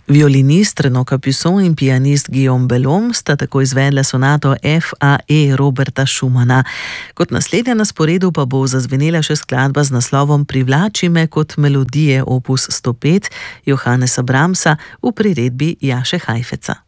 Violinist Renaud Capuçon in pianist Guillaume Bellhomme sta tako izvedla sonato F.A.E. Roberta Schumana. Kot naslednja na sporedu pa bo zazvenela še skladba z naslovom Privlači me kot melodije opus 105 Johannesa Brahmsa v priredbi Jaše Heifetza.